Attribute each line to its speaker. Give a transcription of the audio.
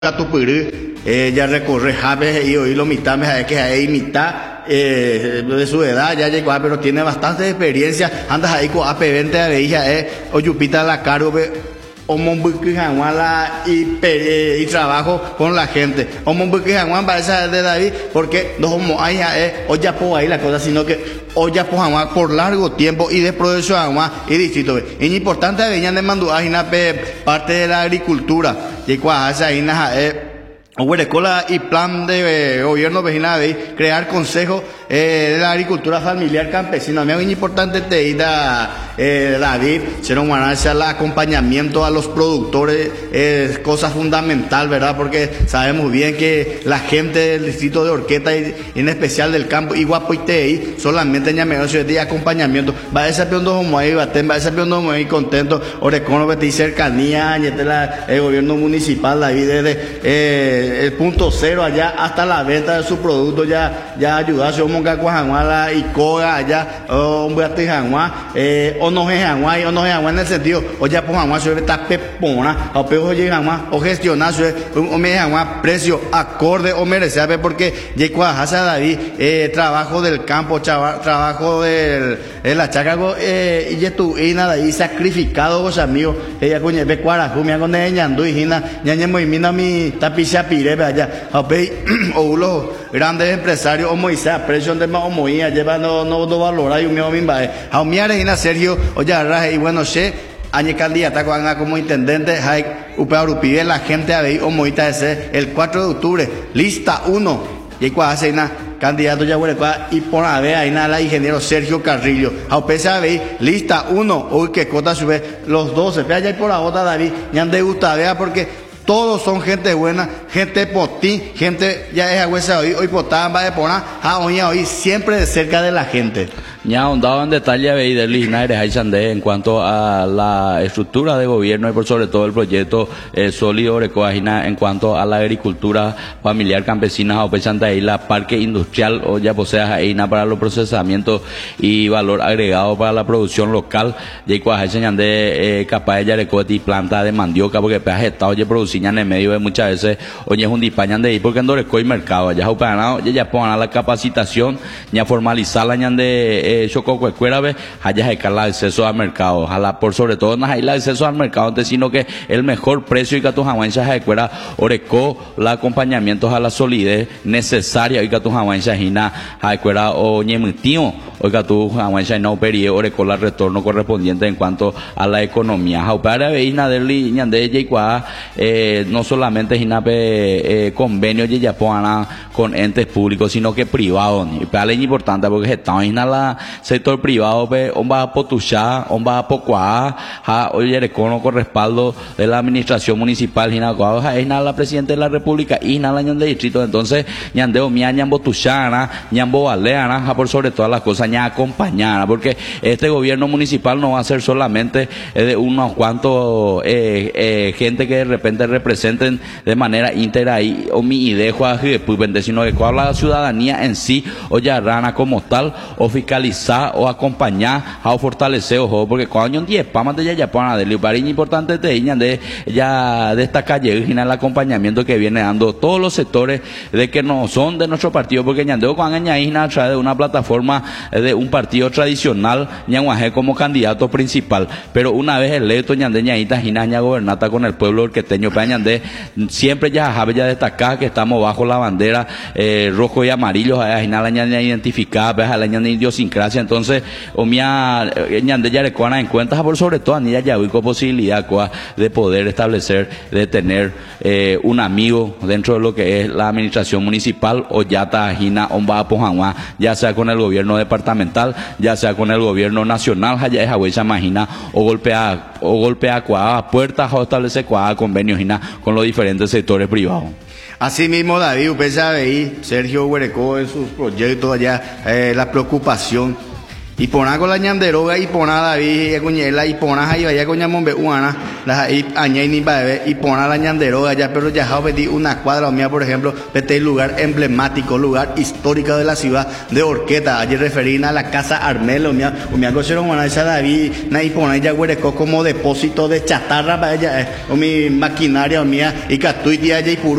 Speaker 1: Catupirú, ya recorre Javes y oí lo mitad, me sabe que hay mitad de su edad, ya llegó, pero tiene bastante experiencia. Andas ahí con AP20 a veía, Oyupita la caro, y trabajo con la gente. Para esa de David, porque no somos ahí, ya por ahí la cosa, sino que hoy ya por largo tiempo y de proceso y distrito. Es importante venir de Manduá, parte de la agricultura. Y Huerecola y plan de gobierno vecina de crear consejo de la agricultura familiar campesina. Me es muy importante te ir a David, ser un el acompañamiento a los productores, es cosa fundamental, ¿verdad? Porque sabemos bien que la gente del distrito de Orqueta y en especial del campo, igual pues solamente de acompañamiento. Va a ese piondo como ahí, va a ese piondo muy contento, Orecono, vete cercanía, el gobierno municipal, David, desde el punto cero allá hasta la venta de su producto, ya ayudarse y coga allá, o no en el sentido, o ya pues Janguá se está pepona, o peor o gestionar o me precio acorde o merece, porque ya David, trabajo del campo, trabajo de la chacago, y ya tu nada y sacrificado vos amigos, ella coñe ve cuarajumia con ella andu y hina ñañe muy mina mi tapicha pire allá, o los grandes empresarios o Moisés presión de más homoía lleva no valora y un mío misma a mi arena Sergio oye y bueno añe candidata como intendente hay upea la gente a ver homoita ese el 4 de octubre lista 1 y hace candidato ya y por a ver ahí la ingeniero Sergio Carrillo a pesar de ver lista 1 hoy que cota sube los 12 pero allá por la otra David ya de gusta vea porque todos son gente buena, gente potín, gente ya es agüesa hoy potaban va de poner hoy siempre de cerca de la gente.
Speaker 2: Ya ahondado en detalle de Lisnaires Aysandé en cuanto a la estructura de gobierno y por sobre todo el proyecto sólido Orecoagina en cuanto a la agricultura familiar campesina o pesante ahí la parque industrial o ya poseas ahí para los procesamientos y valor agregado para la producción local de Cuajayandé capaz de Yarecoti planta de mandioca porque peaje estado ya producían en medio de muchas veces oye es un dispañan de ahí porque en Orecoy mercado ya ya pongan la capacitación ya formalizar la de Chococuecuera haya el acceso al mercado, ojalá por sobre todo no hay el acceso al mercado antes sino que el mejor precio y que tu jahuencha jaecuera Oreco la acompañamiento a la solidez necesaria y que tu jahuencha jina jaecuera o ñemitio o que tu jahuencha no perie Oreco la retorno correspondiente en cuanto a la economía jaupara veina de ñande yeicua no solamente jinape convenio yeyapoana con entes públicos sino que privados y para importante porque está en la sector privado omba potuchá omba pocuá oye recono con respaldo de la administración municipal jinacoa es la presidenta de la república y la ñande distrito entonces ñandeo mia ñambo tuchana ñambo baleana por sobre todas las cosas ña acompañar porque este gobierno municipal no va a ser solamente de unos cuantos gente que de repente representen de manera íntegra y o mi idea sino que con la ciudadanía en sí o ya rana como tal o fiscalizar o acompañar o fortalecer ojo porque cuando 10 pamas de ya para de libariño importante de ya de esta calle original el acompañamiento que viene dando todos los sectores de que no son de nuestro partido porque ñandeo con añaína a través de una plataforma de un partido tradicional ñanguaje como candidato principal pero una vez electo ñande ñaíta ginaña gobernata con el pueblo orqueteño para ñande siempre ya jabe ya destacar que estamos bajo la bandera rojo y amarillo a la ñande identificada a la ñande idiosincrasia entonces omia ñande yarecuana en cuenta por sobre todo ni ya con posibilidad de poder establecer de tener un amigo dentro de lo que es la administración municipal o ya tajina omba pojanwa ya sea con el gobierno departamental ya sea con el gobierno nacional ya es agüecha imagina o golpea puertas o establece convenios con los diferentes sectores privados.
Speaker 1: Así mismo David, usted sabe ahí, Sergio Huereco en sus proyectos allá, la preocupación y pona con la ñanderoga y pona David y cuñela y pona ahí vaya con ñamombe uana las ahí añay ni bebé y pona la ñanderoga ya pero ya pedí una cuadra mía por ejemplo este lugar emblemático lugar histórico de la ciudad de Orqueta ayer referí a la casa Armelo mía cochero bueno esa David na y pona ya huereco como depósito de chatarra para ella o mi maquinaria mía y catuitia y puro